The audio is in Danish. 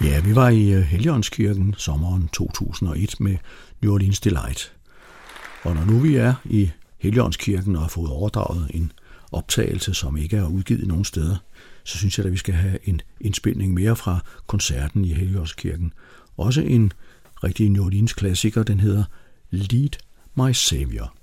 Ja, vi var i Helligåndskirken sommeren 2001 med New Orleans Delight. Og når nu vi er i Helligåndskirken og har fået overdraget en optagelse, som ikke er udgivet nogen steder, så synes jeg, at vi skal have en indspilning mere fra koncerten i Helligåndskirken. Også en rigtig New Orleans klassiker, den hedder Lead My Savior.